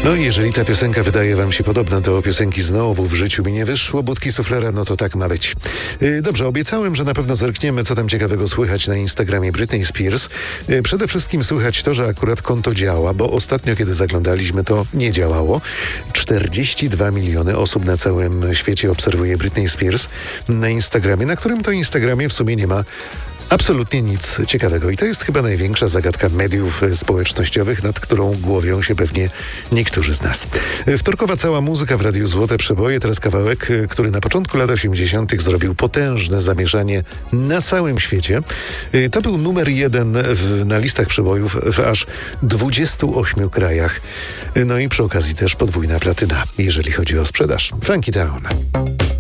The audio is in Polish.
No i jeżeli ta piosenka wydaje wam się podobna do piosenki Znowu w życiu mi nie wyszło, Budki Suflera, no to tak ma być. Dobrze, obiecałem, że na pewno zerkniemy, co tam ciekawego słychać na Instagramie Britney Spears. Przede wszystkim słychać to, że akurat konto działa, bo ostatnio, kiedy zaglądaliśmy, to nie działało. 42 miliony osób na całym świecie obserwuje Britney Spears na Instagramie, na którym to Instagramie w sumie nie ma absolutnie nic ciekawego. I to jest chyba największa zagadka mediów społecznościowych, nad którą głowią się pewnie niektórzy z nas. Wtorkowa cała muzyka w Radiu Złote Przeboje, teraz kawałek, który na początku lat 80. zrobił potężne zamieszanie na całym świecie. To był numer 1 na listach przebojów w aż 28 krajach. No i przy okazji też podwójna platyna, jeżeli chodzi o sprzedaż. Funky Town.